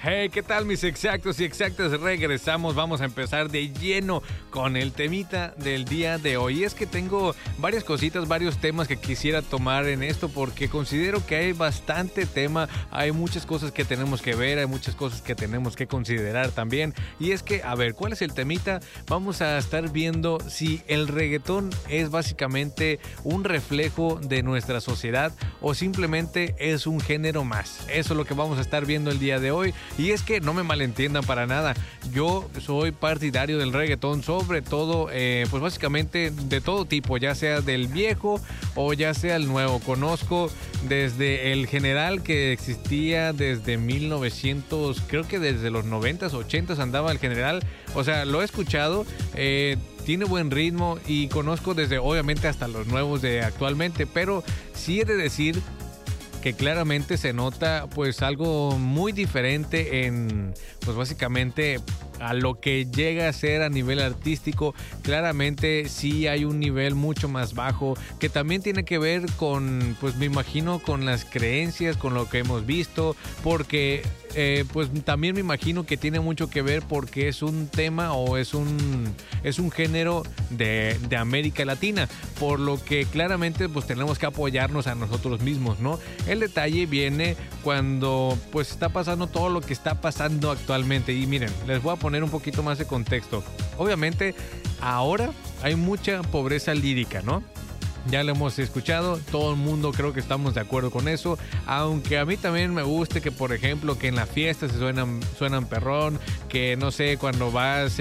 Hey, ¿qué tal mis exactos y exactas? Regresamos, vamos a empezar de lleno con el temita del día de hoy. Y es que tengo varias cositas, varios temas que quisiera tomar en esto porque considero que hay bastante tema, hay muchas cosas que tenemos que ver, hay muchas cosas que tenemos que considerar también. Y es que, a ver, ¿cuál es el temita? Vamos a estar viendo si el reggaetón es básicamente un reflejo de nuestra sociedad o simplemente es un género más. Eso es lo que vamos a estar viendo el día de hoy. Y es que no me malentiendan para nada, yo soy partidario del reggaetón, sobre todo, pues básicamente de todo tipo, ya sea del viejo o ya sea el nuevo. Conozco desde el general que existía desde 1900, creo que desde los 90s, 80s andaba el general, o sea, lo he escuchado, tiene buen ritmo y conozco desde obviamente hasta los nuevos de actualmente, pero sí he de decir que claramente se nota pues algo muy diferente en pues básicamente a lo que llega a ser a nivel artístico. Claramente sí hay un nivel mucho más bajo que también tiene que ver con, pues me imagino, con las creencias, con lo que hemos visto, porque pues también me imagino que tiene mucho que ver porque es un tema o es un género de América Latina, por lo que claramente pues tenemos que apoyarnos a nosotros mismos, ¿no? El detalle viene cuando pues está pasando todo lo que está pasando actualmente. Y miren, les voy a poner un poquito más de contexto. Obviamente ahora hay mucha pobreza lírica, ¿no? Ya lo hemos escuchado, todo el mundo creo que estamos de acuerdo con eso, aunque a mí también me gusta que, por ejemplo, que en la fiesta se suenan perrón, que no sé, cuando vas,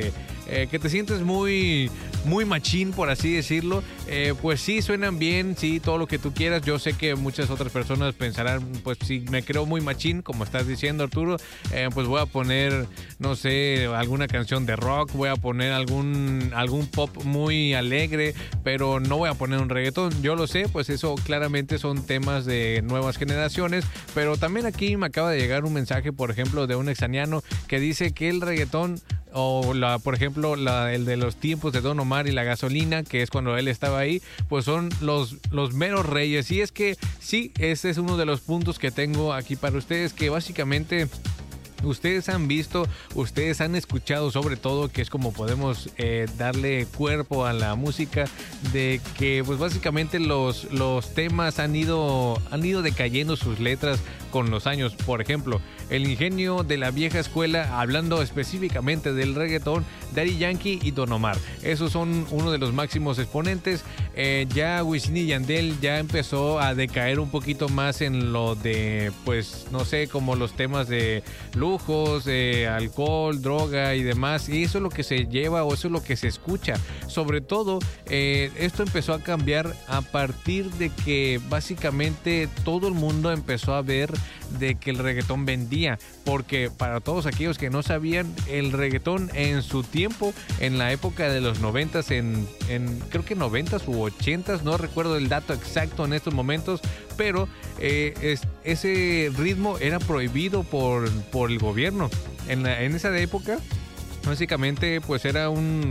que te sientes muy machín, por así decirlo, pues sí, suenan bien, sí, todo lo que tú quieras. Yo sé que muchas otras personas pensarán, pues si me creo muy machín, como estás diciendo, Arturo, pues voy a poner, no sé, alguna canción de rock, voy a poner algún pop muy alegre, pero no voy a poner un reggaetón. Yo lo sé, pues eso claramente son temas de nuevas generaciones, pero también aquí me acaba de llegar un mensaje, por ejemplo, de un exaniano que dice que el reggaetón o por ejemplo el de los tiempos de Don Omar y la gasolina, que es cuando él estaba ahí, pues son los meros reyes. Y es que sí, ese es uno de los puntos que tengo aquí para ustedes, que básicamente ustedes han visto, ustedes han escuchado, sobre todo, que es como podemos darle cuerpo a la música, de que pues básicamente los temas han ido decayendo sus letras con los años. Por ejemplo, el ingenio de la vieja escuela, hablando específicamente del reggaetón, Daddy Yankee y Don Omar. Esos son uno de los máximos exponentes. Ya Wisin y Yandel ya empezó a decaer un poquito más en lo de, pues, no sé, como los temas de lujos, alcohol, droga y demás. Y eso es lo que se lleva o eso es lo que se escucha. Sobre todo, esto empezó a cambiar a partir de que básicamente todo el mundo empezó a ver de que el reggaetón vendía, porque para todos aquellos que no sabían, el reggaetón en su tiempo, en la época de los 90s, en creo que 90s u 80s, no recuerdo el dato exacto en estos momentos, pero ese ritmo era prohibido por el gobierno. En esa época, básicamente, pues era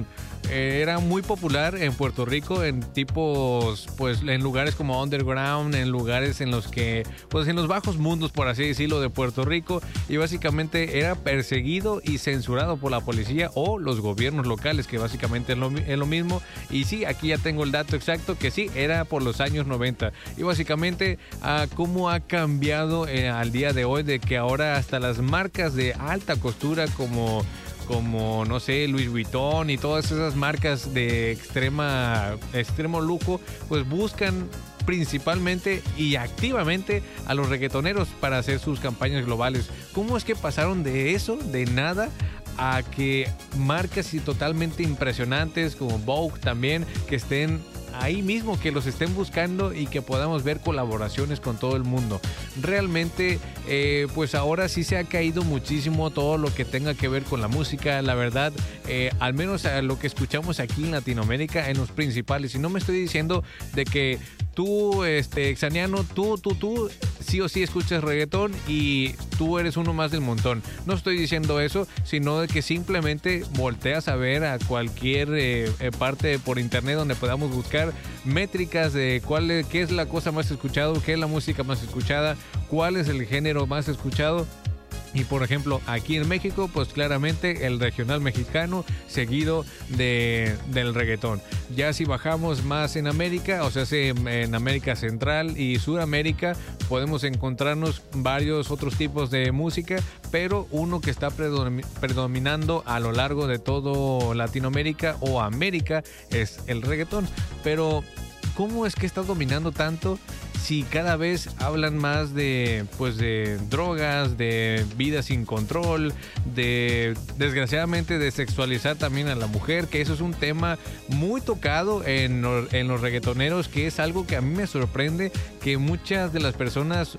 muy popular en Puerto Rico, en tipos, pues en lugares como underground, en lugares en los que, pues en los bajos mundos, por así decirlo, de Puerto Rico, y básicamente era perseguido y censurado por la policía o los gobiernos locales, que básicamente es lo mismo. Y sí, aquí ya tengo el dato exacto, que sí, era por los años 90. Y básicamente, cómo ha cambiado al día de hoy, de que ahora hasta las marcas de alta costura como no sé, Louis Vuitton y todas esas marcas de extremo lujo, pues buscan principalmente y activamente a los reggaetoneros para hacer sus campañas globales. ¿Cómo es que pasaron de eso, de nada, a que marcas totalmente impresionantes como Vogue también, que estén ahí mismo, que los estén buscando y que podamos ver colaboraciones con todo el mundo? Realmente, pues ahora sí se ha caído muchísimo todo lo que tenga que ver con la música, la verdad, al menos a lo que escuchamos aquí en Latinoamérica, en los principales. Y no me estoy diciendo de que tú, exaniano, tú sí o sí escuchas reggaetón y tú eres uno más del montón. No estoy diciendo eso, sino de que simplemente volteas a ver a cualquier parte por internet donde podamos buscar métricas de qué es la cosa más escuchada, qué es la música más escuchada, cuál es el género más escuchado. Y por ejemplo, aquí en México, pues claramente el regional mexicano seguido del reggaetón. Ya si bajamos más en América, o sea, en América Central y Suramérica, podemos encontrarnos varios otros tipos de música, pero uno que está predominando a lo largo de todo Latinoamérica o América es el reggaetón. Pero ¿cómo es que está dominando tanto? Si cada vez hablan más de drogas, de vida sin control, desgraciadamente de sexualizar también a la mujer, que eso es un tema muy tocado en los reggaetoneros, que es algo que a mí me sorprende, que muchas de las personas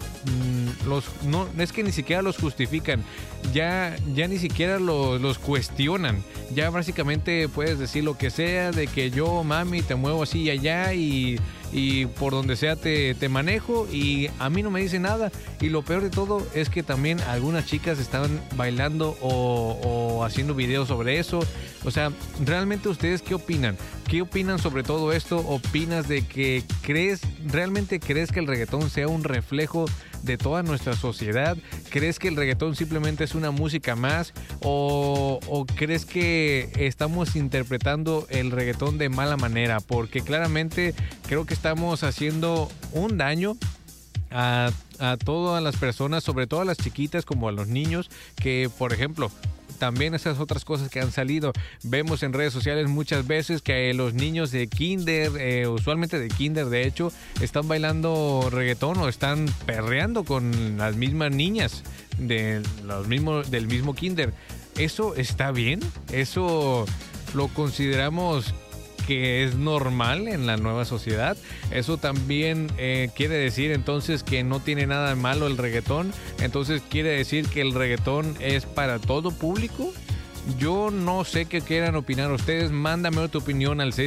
no es que ni siquiera los justifican, ya ni siquiera los cuestionan. Ya básicamente puedes decir lo que sea, de que yo, mami, te muevo así y allá y por donde sea te manejo y a mí no me dice nada. Y lo peor de todo es que también algunas chicas estaban bailando o haciendo videos sobre eso. O sea, ¿realmente ustedes qué opinan? ¿Qué opinan sobre todo esto? ¿Opinas de que realmente crees que el reggaetón sea un reflejo de toda nuestra sociedad? ¿Crees que el reggaetón simplemente es una música más? ¿O crees que estamos interpretando el reggaetón de mala manera? Porque claramente creo que estamos haciendo un daño a todas las personas, sobre todo a las chiquitas como a los niños, que por ejemplo, también esas otras cosas que han salido. Vemos en redes sociales muchas veces que los niños de kinder, usualmente de kinder de hecho, están bailando reggaetón o están perreando con las mismas niñas del mismo kinder. ¿Eso está bien? ¿Eso lo consideramos que es normal en la nueva sociedad? Eso también quiere decir entonces que no tiene nada de malo el reggaetón. Entonces quiere decir que el reggaetón es para todo público. Yo no sé qué quieran opinar ustedes. Mándame tu opinión al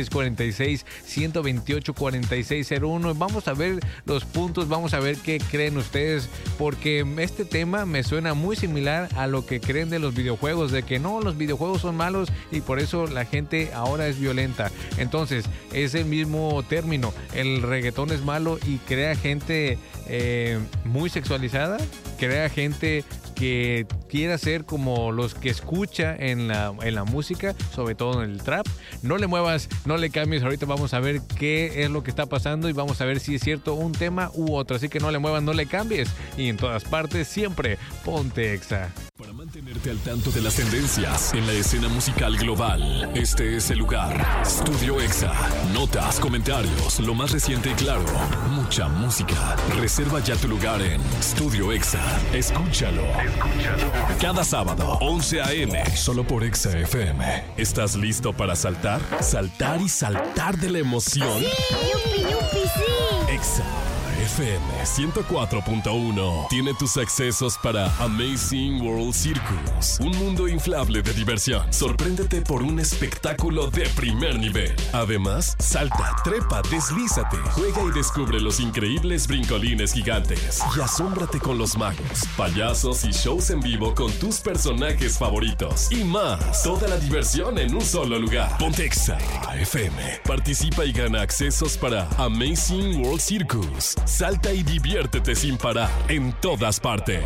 646-128-4601. Vamos a ver los puntos, vamos a ver qué creen ustedes, porque este tema me suena muy similar a lo que creen de los videojuegos, de que no, los videojuegos son malos y por eso la gente ahora es violenta. Entonces, es el mismo término. El reggaetón es malo y crea gente muy sexualizada, crea gente que quiera ser como los que escucha en la música, sobre todo en el trap. No le muevas, no le cambies. Ahorita vamos a ver qué es lo que está pasando y vamos a ver si es cierto un tema u otro. Así que no le muevas, no le cambies. Y en todas partes, siempre ponte Exa. Para mantenerte al tanto de las tendencias en la escena musical global, este es el lugar. Studio Exa. Notas, comentarios, lo más reciente y claro. Mucha música. Reserva ya tu lugar en Studio Exa. Escúchalo. Cada sábado, 11 a.m. Solo por Exa FM. ¿Estás listo para saltar? Saltar y saltar de la emoción. ¡Sí! ¡Yupi, yupi, sí! Exa FM 104.1 tiene tus accesos para Amazing World Circus, un mundo inflable de diversión. Sorpréndete por un espectáculo de primer nivel. Además, salta, trepa, deslízate, juega y descubre los increíbles brincolines gigantes y asómbrate con los magos, payasos y shows en vivo con tus personajes favoritos y más. Toda la diversión en un solo lugar. Ponte Exa FM. Participa y gana accesos para Amazing World Circus. Salta y diviértete sin parar en todas partes.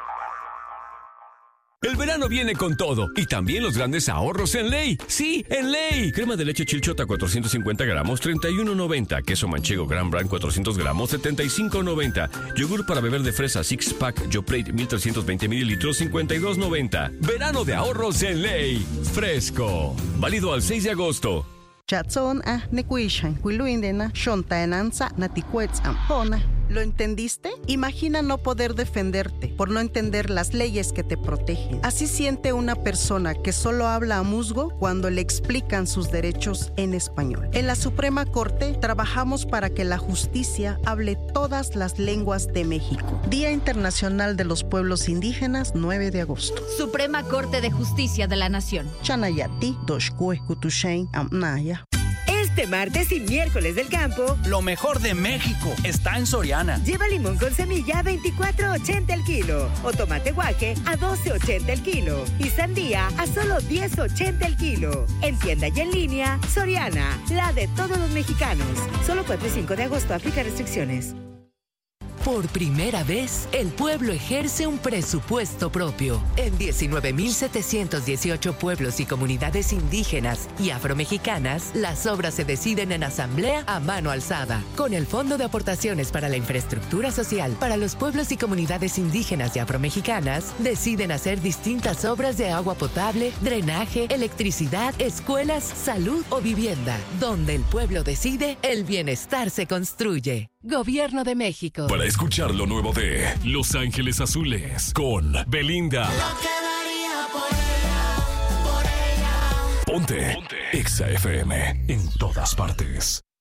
El verano viene con todo y también los grandes ahorros en Ley. ¡Sí, en Ley! Crema de leche Chilchota 450 gramos, $31.90. Queso manchego Gran Bran 400 gramos, $75.90. Yogur para beber de fresa Six Pack Yoplait 1320 mililitros, $52.90. Verano de ahorros en Ley. Fresco. Válido al 6 de agosto. Chatson nekuishan kuiluindena shontaenanza naticuetzam pona. ¿Lo entendiste? Imagina no poder defenderte por no entender las leyes que te protegen. Así siente una persona que solo habla a musgo cuando le explican sus derechos en español. En la Suprema Corte trabajamos para que la justicia hable todas las lenguas de México. Día Internacional de los Pueblos Indígenas, 9 de agosto. Suprema Corte de Justicia de la Nación. Chanayati, Doshkue, Kutushain, Amnaya. Este martes y miércoles del campo, lo mejor de México está en Soriana. Lleva limón con semilla a $24.80 el kilo. O tomate guaje a $12.80 el kilo. Y sandía a solo $10.80 el kilo. En tienda y en línea, Soriana, la de todos los mexicanos. Solo 4 y 5 de agosto, aplica restricciones. Por primera vez, el pueblo ejerce un presupuesto propio. En 19.718 pueblos y comunidades indígenas y afromexicanas, las obras se deciden en asamblea a mano alzada. Con el Fondo de Aportaciones para la Infraestructura Social para los pueblos y comunidades indígenas y afromexicanas, deciden hacer distintas obras de agua potable, drenaje, electricidad, escuelas, salud o vivienda. Donde el pueblo decide, el bienestar se construye. Gobierno de México. Para escuchar lo nuevo de Los Ángeles Azules con Belinda. Ponte Exa FM en todas partes.